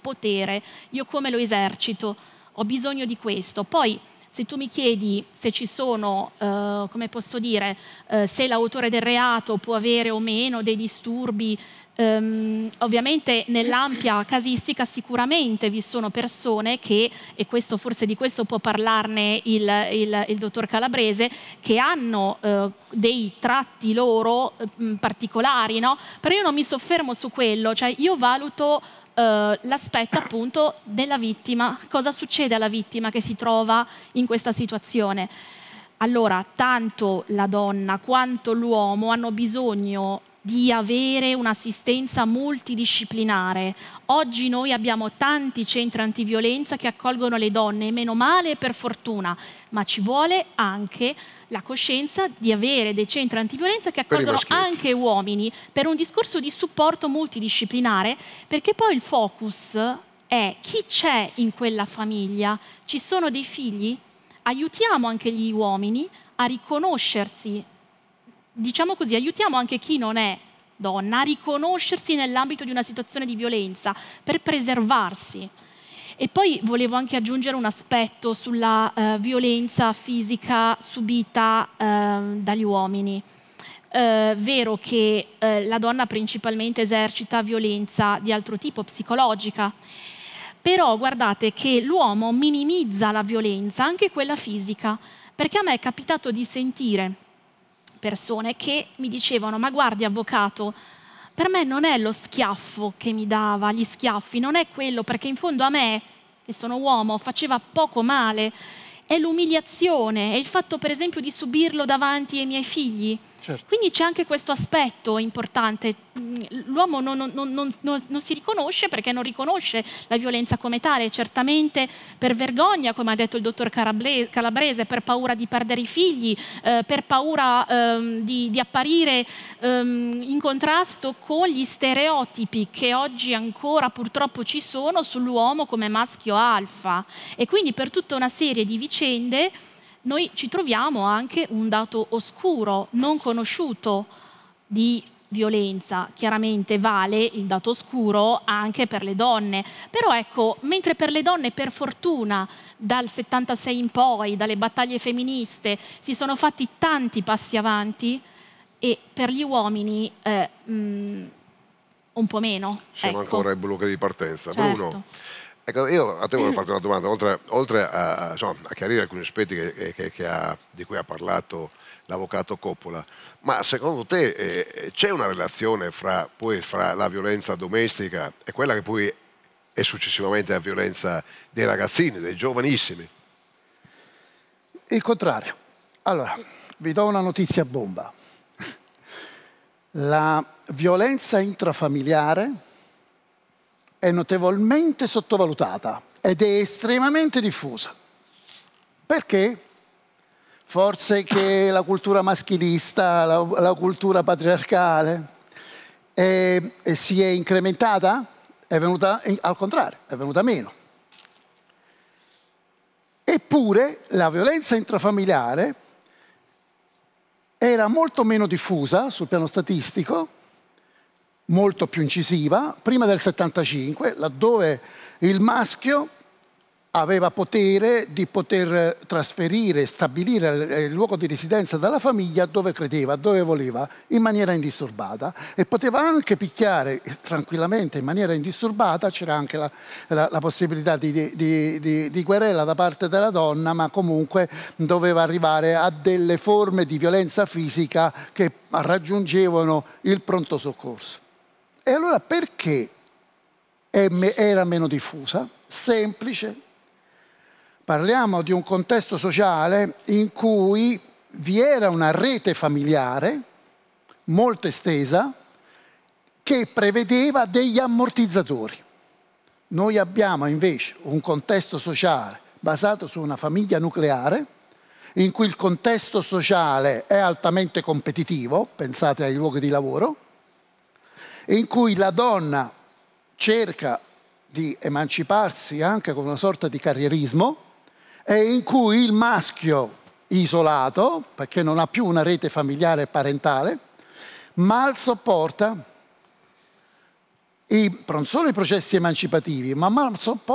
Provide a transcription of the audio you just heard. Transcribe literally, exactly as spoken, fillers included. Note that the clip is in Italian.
potere, io come lo esercito, ho bisogno di questo. Poi se tu mi chiedi se ci sono, eh, come posso dire, eh, se l'autore del reato può avere o meno dei disturbi, ehm, ovviamente nell'ampia casistica sicuramente vi sono persone che, e questo forse di questo può parlarne il, il, il dottor Calabrese, che hanno eh, dei tratti loro eh, particolari, no? Però io non mi soffermo su quello, cioè io valuto Uh, l'aspetto appunto della vittima. Cosa succede alla vittima che si trova in questa situazione? Allora, tanto la donna quanto l'uomo hanno bisogno di avere un'assistenza multidisciplinare. Oggi noi abbiamo tanti centri antiviolenza che accolgono le donne, meno male per fortuna, ma ci vuole anche la coscienza di avere dei centri antiviolenza che accolgono anche uomini, per un discorso di supporto multidisciplinare, perché poi il focus è chi c'è in quella famiglia. Ci sono dei figli? Aiutiamo anche gli uomini a riconoscersi, diciamo così, aiutiamo anche chi non è donna a riconoscersi nell'ambito di una situazione di violenza per preservarsi. E poi volevo anche aggiungere un aspetto sulla eh, violenza fisica subita eh, dagli uomini. È vero che eh, la donna principalmente esercita violenza di altro tipo, psicologica, però guardate che l'uomo minimizza la violenza, anche quella fisica, perché a me è capitato di sentire persone che mi dicevano: ma guardi avvocato, per me non è lo schiaffo che mi dava, gli schiaffi, non è quello, perché in fondo a me, che sono uomo, faceva poco male, è l'umiliazione, è il fatto per esempio di subirlo davanti ai miei figli. Certo. Quindi c'è anche questo aspetto importante. L'uomo non, non, non, non, non si riconosce perché non riconosce la violenza come tale, certamente per vergogna, come ha detto il dottor Calabrese, per paura di perdere i figli, eh, per paura ehm, di, di apparire ehm, in contrasto con gli stereotipi che oggi ancora purtroppo ci sono sull'uomo come maschio alfa. E quindi per tutta una serie di vicende noi ci troviamo anche un dato oscuro, non conosciuto di violenza. Chiaramente vale il dato oscuro anche per le donne, però ecco, mentre per le donne per fortuna dal settantasei in poi, dalle battaglie femministe, si sono fatti tanti passi avanti, e per gli uomini eh, mh, un po' meno. Siamo ecco. ancora ai blocchi di partenza. Certo. Bruno? Ecco, io a te volevo farti una domanda, oltre, oltre a, insomma, a chiarire alcuni aspetti che, che, che ha, di cui ha parlato l'avvocato Coppola, ma secondo te eh, c'è una relazione fra, poi, fra la violenza domestica e quella che poi è successivamente la violenza dei ragazzini, dei giovanissimi? Il contrario. Allora, vi do una notizia bomba. La violenza intrafamiliare è notevolmente sottovalutata ed è estremamente diffusa. Perché? Forse che la cultura maschilista, la, la cultura patriarcale è, è, si è incrementata? È venuta, al contrario, è venuta meno. Eppure la violenza intrafamiliare era molto meno diffusa sul piano statistico, molto più incisiva, prima del settantacinque, laddove il maschio aveva potere di poter trasferire, stabilire il luogo di residenza della famiglia dove credeva, dove voleva, in maniera indisturbata, e poteva anche picchiare tranquillamente in maniera indisturbata. C'era anche la, la, la possibilità di, di, di, di querela da parte della donna, ma comunque doveva arrivare a delle forme di violenza fisica che raggiungevano il pronto soccorso. E allora perché era meno diffusa? Semplice. Parliamo di un contesto sociale in cui vi era una rete familiare molto estesa che prevedeva degli ammortizzatori. Noi abbiamo invece un contesto sociale basato su una famiglia nucleare in cui il contesto sociale è altamente competitivo, pensate ai luoghi di lavoro, in cui la donna cerca di emanciparsi anche con una sorta di carrierismo, e in cui il maschio isolato, perché non ha più una rete familiare e parentale, mal sopporta I, non solo i processi emancipativi, ma, ma so-